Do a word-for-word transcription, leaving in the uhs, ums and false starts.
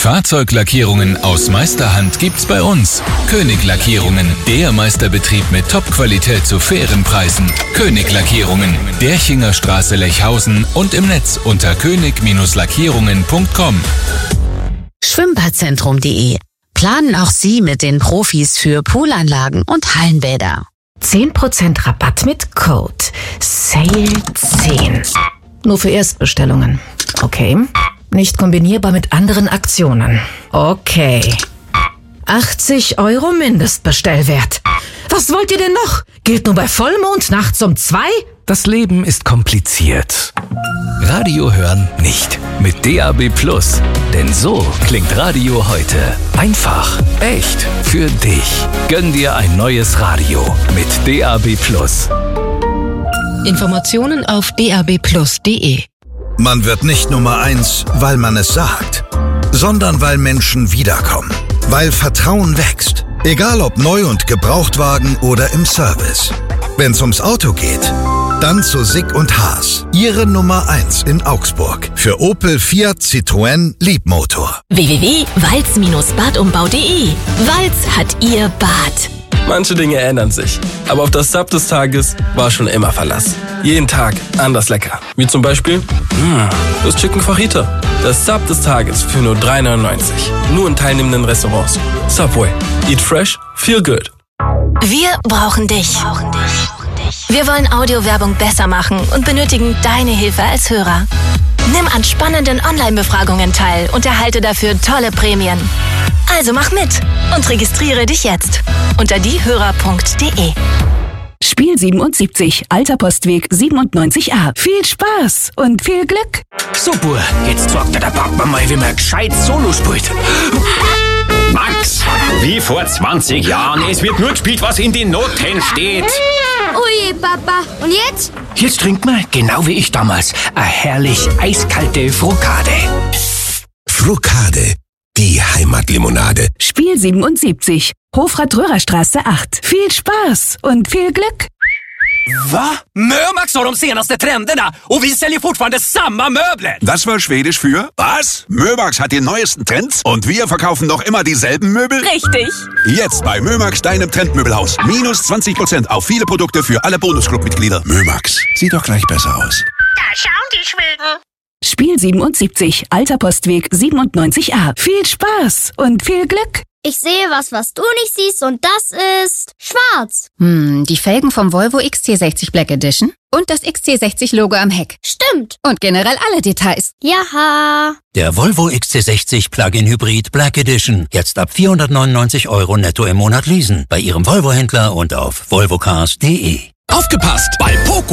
Fahrzeuglackierungen aus Meisterhand gibt's bei uns. König Lackierungen, der Meisterbetrieb mit Top-Qualität zu fairen Preisen. König Lackierungen, Derchinger Straße Lechhausen und im Netz unter könig Lackierungen punkt com. Schwimmbadzentrum punkt de. Planen auch Sie mit den Profis für Poolanlagen und Hallenbäder. zehn Prozent Rabatt mit Code Sale zehn. Nur für Erstbestellungen. Okay. Nicht kombinierbar mit anderen Aktionen. Okay. achtzig Euro Mindestbestellwert. Was wollt ihr denn noch? Gilt nur bei Vollmond nachts um zwei? Das Leben ist kompliziert. Radio hören nicht. Mit D A B Plus. Denn so klingt Radio heute. Einfach, echt, für dich. Gönn dir ein neues Radio mit D A B Plus. Informationen auf d a b plus punkt de. Man wird nicht Nummer eins, weil man es sagt, sondern weil Menschen wiederkommen. Weil Vertrauen wächst. Egal ob neu und Gebrauchtwagen oder im Service. Wenn's ums Auto geht, dann zu Sick und Haas. Ihre Nummer eins in Augsburg. Für Opel, Fiat, Citroën, Leapmotor. w w w punkt walz Bindestrich badumbau punkt de. Walz hat ihr Bad. Manche Dinge ändern sich, aber auf das Sub des Tages war schon immer Verlass. Jeden Tag anders lecker. Wie zum Beispiel mh, das Chicken Fajita. Das Sub des Tages für nur drei neunundneunzig. Nur in teilnehmenden Restaurants. Subway. Eat fresh, feel good. Wir brauchen dich. Wir wollen Audiowerbung besser machen und benötigen deine Hilfe als Hörer. Nimm an spannenden Online-Befragungen teil und erhalte dafür tolle Prämien. Also mach mit und registriere dich jetzt unter diehörer punkt de. Spiel siebenundsiebzig, Alter Postweg siebenundneunzig a. Viel Spaß und viel Glück. Super, jetzt sagt der Papa mal, wie man gescheit Solo spielt. Max, wie vor zwanzig Jahren, es wird nur gespielt, was in den Noten steht. Ui, Papa, und jetzt? Jetzt trinkt man, genau wie ich damals, eine herrlich eiskalte Frukade. Frukade, die Heimatlimonade. Spiel siebenundsiebzig, Hofrat-Röhrer-Straße acht. Viel Spaß und viel Glück. Va? Mömax har de senaste trenderna och vi säljer fortfarande samma möbler. Das war Schwedisch für was? Mömax hat die neuesten Trends und wir verkaufen noch immer dieselben Möbel? Richtig. Jetzt bei Mömax, deinem Trendmöbelhaus. Minus zwanzig Prozent auf viele Produkte für alle Bonusclub-Mitglieder. Mömax, sieht doch gleich besser aus. Da schauen die Schweden. Spiel siebenundsiebzig, Alter Postweg siebenundneunzig a. Viel Spaß und viel Glück. Ich sehe was, was du nicht siehst, und das ist schwarz. Hm, die Felgen vom Volvo X C sechzig Black Edition und das X C sechzig Logo am Heck. Stimmt. Und generell alle Details. Jaha. Der Volvo X C sechzig Plug-in Hybrid Black Edition. Jetzt ab vierhundertneunundneunzig Euro netto im Monat leasen. Bei Ihrem Volvo-Händler und auf volvo cars punkt de. Aufgepasst! Bei Poco